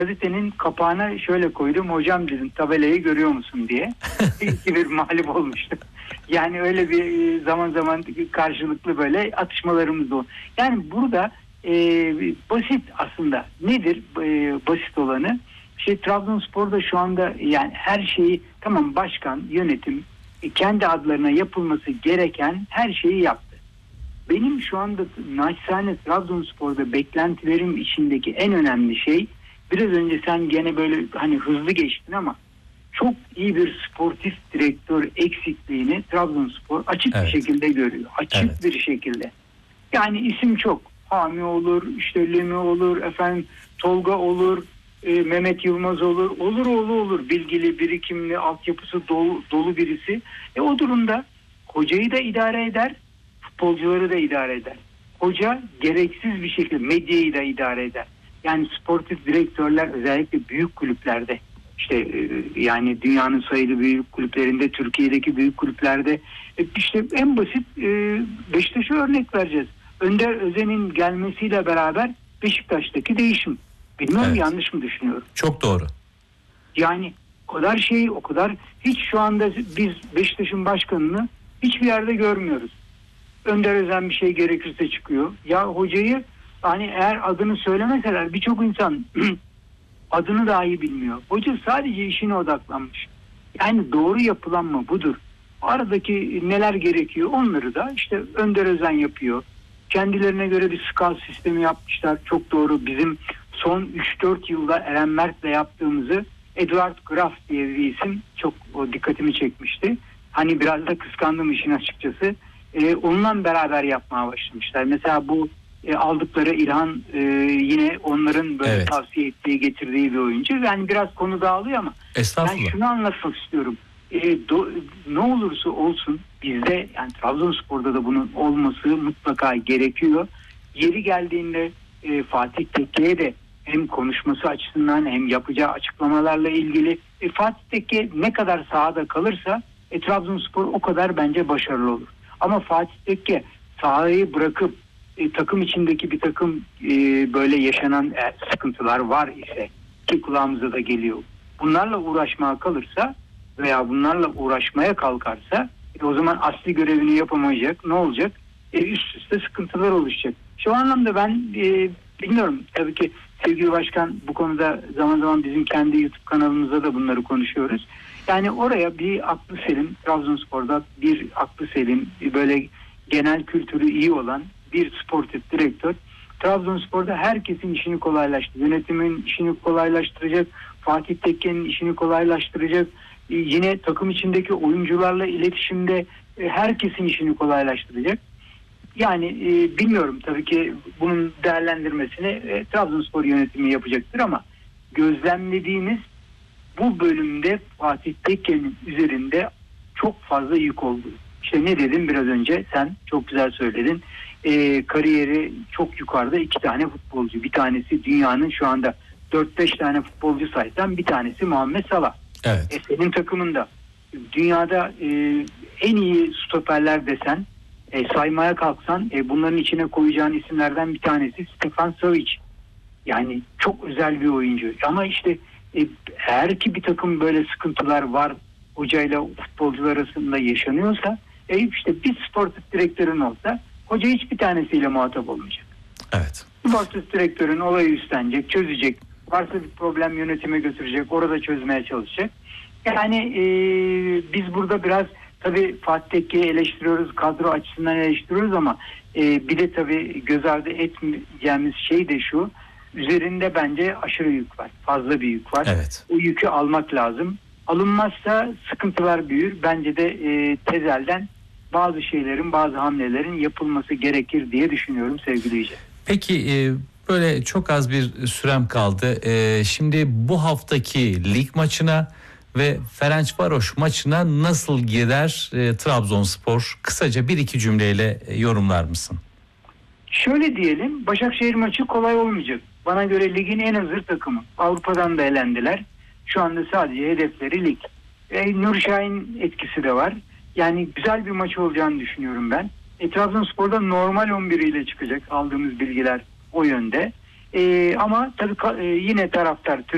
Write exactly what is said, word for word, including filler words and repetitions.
gazetenin kapağına şöyle koydum. Hocam dedim, tabelayı görüyor musun diye. İki bir mağlup olmuştum. Yani öyle bir zaman zaman karşılıklı böyle atışmalarımız oldu. Yani burada e, basit aslında. Nedir e, basit olanı? Şey, Trabzonspor'da şu anda yani her şeyi, tamam, başkan, yönetim e, kendi adlarına yapılması gereken her şeyi yaptı. Benim şu anda naçizane Trabzonspor'da beklentilerim içindeki en önemli şey, biraz önce sen gene böyle hani hızlı geçtin ama çok iyi bir sportif direktör eksikliğini Trabzonspor açık evet. bir şekilde görüyor. Açık evet. bir şekilde. Yani isim çok. Hami olur, işte Lemi olur, efendim Tolga olur, e, Mehmet Yılmaz olur. Olur oğlu olur. Bilgili, birikimli, altyapısı dolu, dolu birisi. E o durumda hocayı da idare eder, futbolcuları da idare eder. Hoca gereksiz bir şekilde medyayı da idare eder. Yani sportif direktörler özellikle büyük kulüplerde, işte yani dünyanın sayılı büyük kulüplerinde, Türkiye'deki büyük kulüplerde, işte en basit Beşiktaş'a örnek vereceğiz. Önder Özen'in gelmesiyle beraber Beşiktaş'taki değişim. Bilmiyorum, evet. yanlış mı düşünüyorum? Çok doğru. Yani o kadar şey, o kadar hiç şu anda biz Beşiktaş'ın başkanını hiçbir yerde görmüyoruz. Önder Özen bir şey gerekirse çıkıyor. Ya hocayı hani eğer adını söylemeseler birçok insan adını dahi bilmiyor. Hoca sadece işine odaklanmış. Yani doğru yapılanma budur. Aradaki neler gerekiyor onları da işte Önder Özen yapıyor. Kendilerine göre bir scout sistemi yapmışlar. Çok doğru. Bizim son üç dört yılda Eren Mert'le yaptığımızı Eduard Graf diye bir isim çok o dikkatimi çekmişti. Hani biraz da kıskandım işin açıkçası. Ee, onunla beraber yapmaya başlamışlar. Mesela bu e, aldıkları İlhan e, yine onların böyle evet. tavsiye ettiği, getirdiği bir oyuncu. Yani biraz konu dağılıyor ama ben şunu anlatmak istiyorum. E, do, ne olursa olsun bizde, yani Trabzonspor'da da bunun olması mutlaka gerekiyor. Yeri geldiğinde e, Fatih Tekke'ye de hem konuşması açısından hem yapacağı açıklamalarla ilgili e, Fatih Tekke ne kadar sahada kalırsa e, Trabzonspor o kadar bence başarılı olur. Ama Fatih Tekke sahayı bırakıp e, takım içindeki bir takım e, böyle yaşanan e, sıkıntılar var ise, ki kulağımıza da geliyor, bunlarla uğraşmaya kalırsa veya bunlarla uğraşmaya kalkarsa e, o zaman asli görevini yapamayacak. Ne olacak? E, üst üste sıkıntılar oluşacak. Şu anlamda ben e, bilmiyorum, tabii ki sevgili başkan bu konuda zaman zaman bizim kendi YouTube kanalımızda da bunları konuşuyoruz. Yani oraya bir aklı selim, Trabzonspor'da bir aklı selim, bir böyle genel kültürü iyi olan bir sportif direktör Trabzonspor'da herkesin işini kolaylaştıracak. Yönetimin işini kolaylaştıracak. Fatih Tekke'nin işini kolaylaştıracak. Yine takım içindeki oyuncularla iletişimde herkesin işini kolaylaştıracak. Yani e, bilmiyorum, tabii ki bunun değerlendirmesini e, Trabzonspor yönetimi yapacaktır ama gözlemlediğimiz bu bölümde Fatih Tekke'nin üzerinde çok fazla yük oldu. İşte ne dedim biraz önce, sen çok güzel söyledin. E, kariyeri çok yukarıda iki tane futbolcu. Bir tanesi dünyanın şu anda dört beş tane futbolcu saysan bir tanesi Muhammed Salah. Evet. E, senin takımında dünyada e, en iyi stoperler desen, e, saymaya kalksan e, bunların içine koyacağın isimlerden bir tanesi Stefan Savic. Yani çok özel bir oyuncu. Ama işte e, eğer ki bir takım böyle sıkıntılar var, hocayla futbolcular arasında yaşanıyorsa, e, işte bir sportif direktörün olsa hoca hiçbir tanesiyle muhatap olmayacak. Evet. Sportif direktörün olayı üstlenecek, çözecek. Varsa bir problem yönetime götürecek, orada çözmeye çalışacak. Yani e, biz burada biraz tabii Fatih Tekke'yi eleştiriyoruz, kadro açısından eleştiriyoruz ama e, bir de tabii göz ardı etmeyeceğimiz şey de şu: üzerinde bence aşırı yük var, fazla bir yük var. Evet. O yükü almak lazım. Alınmazsa sıkıntılar büyür. Bence de e, tezelden bazı şeylerin, bazı hamlelerin yapılması gerekir diye düşünüyorum sevgili Yüce. Peki e, böyle çok az bir sürem kaldı. E, şimdi bu haftaki lig maçına ve Ferencvaroş maçına nasıl gider e, Trabzonspor? Kısaca bir iki cümleyle e, yorumlar mısın? Şöyle diyelim, Başakşehir maçı kolay olmayacak. Bana göre ligin en hazır takımı. Avrupa'dan da elendiler. Şu anda sadece hedefleri lig. E, Nur Şahin etkisi de var. Yani güzel bir maç olacağını düşünüyorum ben. E, Trabzonspor'da normal on bir ile çıkacak. Aldığımız bilgiler o yönde. E, ama tabii e, yine taraftar